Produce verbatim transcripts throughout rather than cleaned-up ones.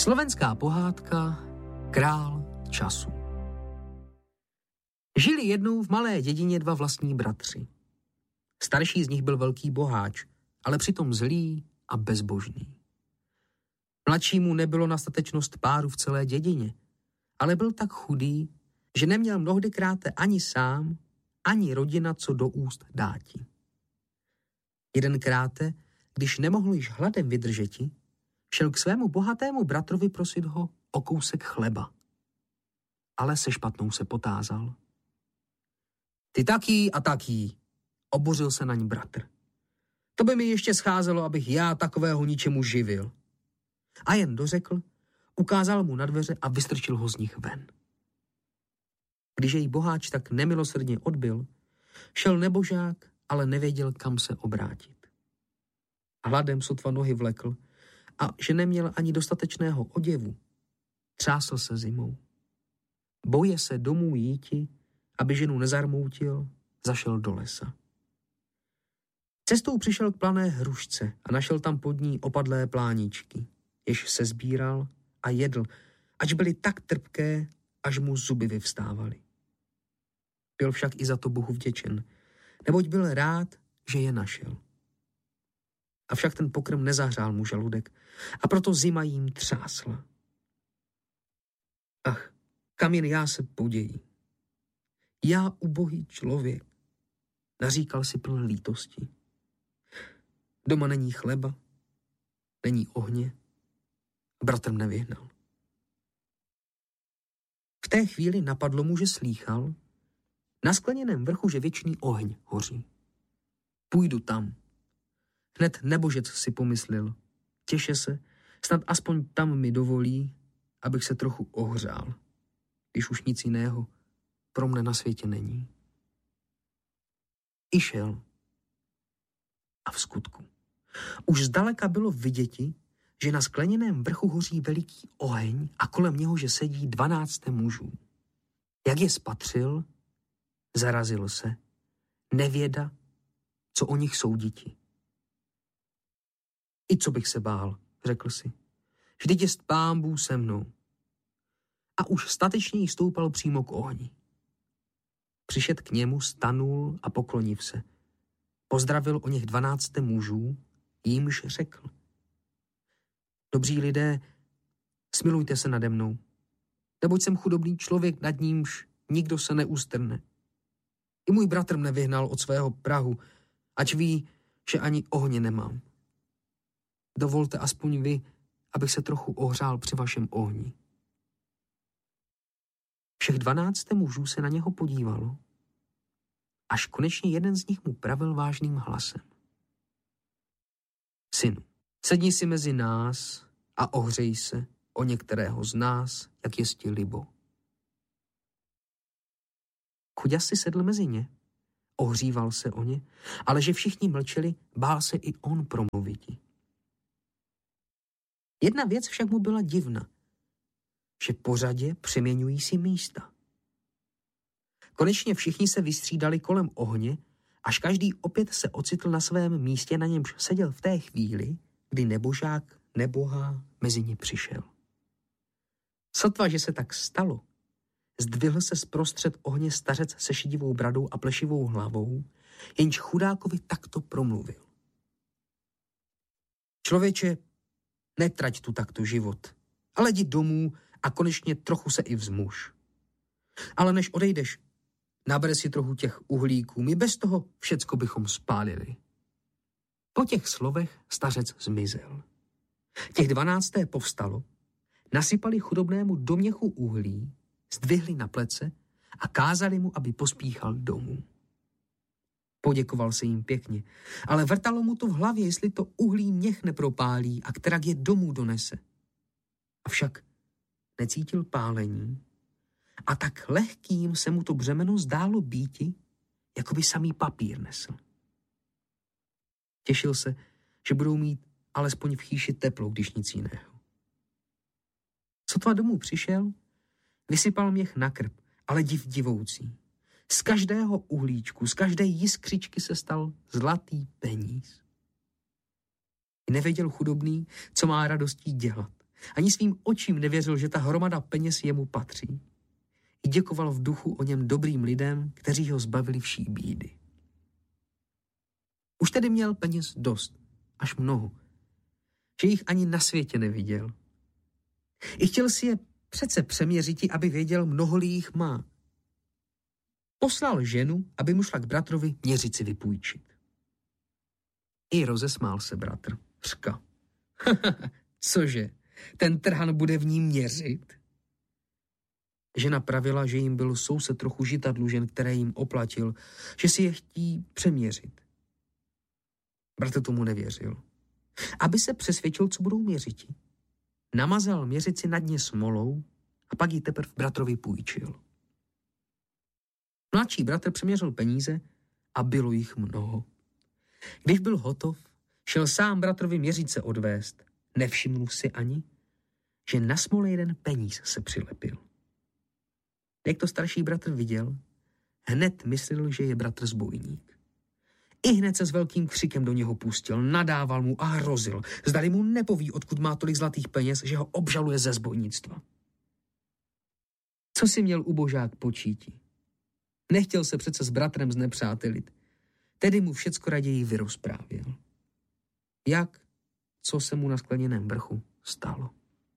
Slovenská pohádka Král času. Žili jednou v malé dědině dva vlastní bratři. Starší z nich byl velký boháč, ale přitom zlý a bezbožný. Mladšímu nebylo na statečnost páru v celé dědině, ale byl tak chudý, že neměl mnohdykrát ani sám, ani rodina co do úst dáti. Jedenkráte, když nemohl již hladem vydržeti, šel k svému bohatému bratrovi prosit ho o kousek chleba. Ale se špatnou se potázal. Ty taký a taký, obořil se naň bratr. To by mi ještě scházelo, abych já takového ničemu živil. A jen dořekl, ukázal mu na dveře a vystrčil ho z nich ven. Když jej boháč tak nemilosrdně odbyl, šel nebožák, ale nevěděl, kam se obrátit. Hladem sotva nohy vlekl a že neměl ani dostatečného oděvu, třásl se zimou. Boje se domů jíti, aby ženu nezarmoutil, zašel do lesa. Cestou přišel k plané hrušce a našel tam pod ní opadlé pláničky, jež se sbíral a jedl, ač byly tak trpké, až mu zuby vyvstávaly. Byl však i za to Bohu vděčen, neboť byl rád, že je našel. Avšak ten pokrm nezahřál mu žaludek a proto zima jim třásla. Ach, kam jen já se podějí. Já ubohý člověk, naříkal si pln lítosti. Doma není chleba, není ohně, bratr nevyhnal. V té chvíli napadlo mu, že slýchal na skleněném vrchu, že věčný oheň hoří. Půjdu tam. Hned nebožec si pomyslel. Těše se, snad aspoň tam mi dovolí, abych se trochu ohřál, když už nic jiného pro mne na světě není. I šel. A v skutku. Už zdaleka bylo viděti, že na skleněném vrchu hoří veliký oheň a kolem něho, že sedí dvanáct mužů. Jak je spatřil, zarazil se, nevěda, co o nich souditi. I co bych se bál, řekl si. Vždyť jest Pán Bůh se mnou. A už statečněji stoupal přímo k ohni. Přišet k němu, stanul a pokloniv se. Pozdravil o něch dvanácté mužů, jímž řekl. Dobří lidé, smilujte se nade mnou, neboť jsem chudobný člověk, nad nímž nikdo se neustrne. I můj bratr mne vyhnal od svého prahu, ač ví, že ani ohně nemám. Dovolte aspoň vy, abych se trochu ohřál při vašem ohni. Všech dvanáct mužů se na něho podívalo, až konečně jeden z nich mu pravil vážným hlasem. Synu, sedni si mezi nás a ohřej se o některého z nás, jak jesti libo. Chuďa si sedl mezi ně, ohříval se o ně, ale že všichni mlčeli, bál se i on promluviti. Jedna věc však mu byla divna, že pořadě přeměňují si místa. Konečně všichni se vystřídali kolem ohně, až každý opět se ocitl na svém místě, na němž seděl v té chvíli, kdy nebožák nebohá mezi ně přišel. Sotva, že se tak stalo, zdvihl se zprostřed ohně stařec se šedivou bradou a plešivou hlavou, jenž chudákovi takto promluvil. Člověče, netrať tu takto život, ale jdi domů a konečně trochu se i vzmuž. Ale než odejdeš, nabere si trochu těch uhlíků, my bez toho všecko bychom spálili. Po těch slovech stařec zmizel. Těch dvanácté povstalo, nasypali chudobnému doměchu uhlí, zdvihli na plece a kázali mu, aby pospíchal domů. Poděkoval se jim pěkně, ale vrtalo mu to v hlavě, jestli to uhlí měch nepropálí a kterak je domů donese. Avšak necítil pálení a tak lehkým se mu to břemeno zdálo býti, jako by samý papír nesl. Těšil se, že budou mít alespoň v chýši teplo, když nic jiného. Sotva domů přišel, vysypal měch na krb, ale div divoucí. Z každého uhlíčku, z každé jiskřičky se stal zlatý peníz. Nevěděl chudobný, co má radostí dělat, Ani svým očím nevěřil, že ta hromada peněz jemu patří. I děkoval v duchu o něm dobrým lidem, kteří ho zbavili vší bídy. Už tedy měl peněz dost, až mnoho, že jich ani na světě neviděl. I chtěl si je přece přeměřiti, aby věděl, mnoho jich má. Poslal ženu, aby mu šla k bratrovi měřit si vypůjčit. I rozesmál se bratr. Řka. Cože, ten trhan bude v ní měřit? Žena pravila, že jim byl soused trochu žita dlužen, které jim oplatil, že si je chtí přeměřit. Bratr tomu nevěřil. Aby se přesvědčil, co budou měřiti, namazal měřici na dně smolou a pak ji teprve bratrovi půjčil. Mladší bratr přeměřil peníze a bylo jich mnoho. Když byl hotov, šel sám bratrovi měřice odvést. Nevšiml si ani, že na smole jeden peníz se přilepil. Jak to starší bratr viděl, hned myslel, že je bratr zbojník. I hned se s velkým křikem do něho pustil, nadával mu a hrozil. Zdali mu nepoví, odkud má tolik zlatých peněz, že ho obžaluje ze zbojnictva. Co si měl ubožák počíti? Nechtěl se přece s bratrem znepřátelit, tedy mu všecko raději vyrozprávěl. Jak, co se mu na skleněném vrchu stalo.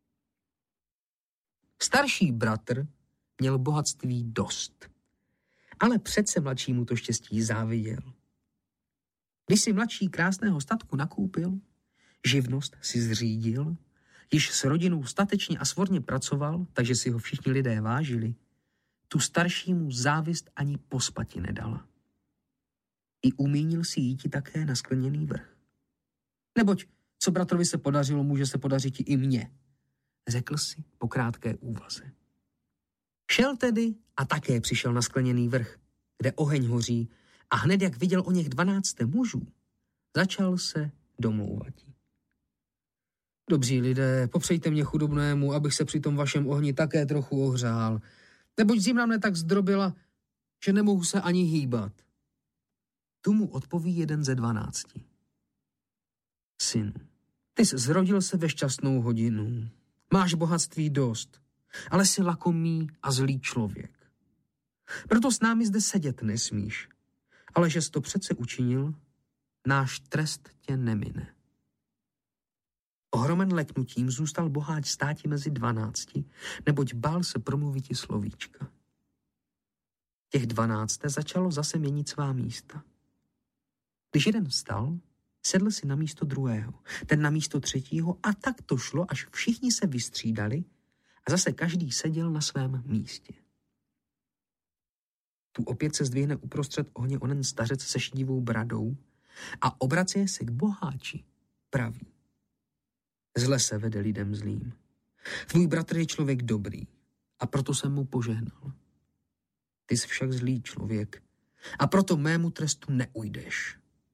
Starší bratr měl bohatství dost, ale přece mladšímu to štěstí záviděl. Když si mladší krásného statku nakoupil, živnost si zřídil, již s rodinou statečně a svorně pracoval, takže si ho všichni lidé vážili, tu staršímu závist ani pospati nedala. I umínil si jít také na skleněný vrch. Neboť, co bratrovi se podařilo, může se podařit i mně, řekl si po krátké úvaze. Šel tedy a také přišel na skleněný vrch, kde oheň hoří, a hned jak viděl o něch dvanácté mužů, začal se domlouvat. Dobří lidé, popřejte mě chudobnému, abych se při tom vašem ohni také trochu ohřál, neboť zima mne tak zdrobila, že nemohu se ani hýbat. Tu mu odpoví jeden ze dvanácti. Synu, ty jsi zrodil se ve šťastnou hodinu. Máš bohatství dost, ale jsi lakomý a zlý člověk. Proto s námi zde sedět nesmíš, ale že jsi to přece učinil, náš trest tě nemine. Ohromen leknutím zůstal boháč státi mezi dvanácti, neboť bál se promluviti slovíčka. Těch dvanácté začalo zase měnit svá místa. Když jeden vstal, sedl si na místo druhého, ten na místo třetího a tak to šlo, až všichni se vystřídali a zase každý seděl na svém místě. Tu opět se zdvihne uprostřed ohně onen stařec se šedivou bradou a obrací se k boháči, praví. Zle se vede lidem zlým. Tvůj bratr je člověk dobrý a proto jsem mu požehnal. Ty jsi však zlý člověk a proto mému trestu neujdeš.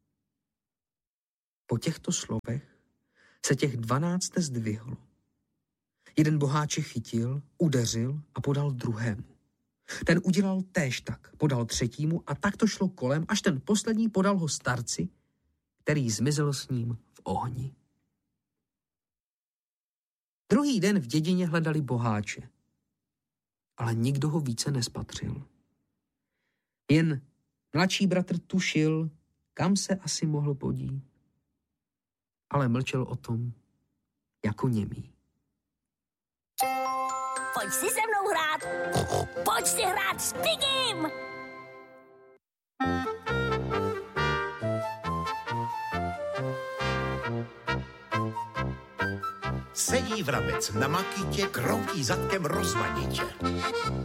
Po těchto slovech se těch dvanácté zdvihlo. Jeden boháče chytil, udeřil a podal druhému. Ten udělal též tak, podal třetímu a tak to šlo kolem, až ten poslední podal ho starci, který zmizel s ním v ohni. Druhý den v dědině hledali boháče, ale nikdo ho více nespatřil. Jen mladší bratr tušil, kam se asi mohl podít, ale mlčel o tom jako němý. Pojď si se mnou hrát! Pojď si hrát s Pigim! Sedí vrabec na makítě, kroutí zadkem rozmanitě.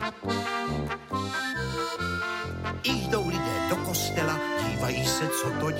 I jdou lidé do kostela, dívají se, co to dělá.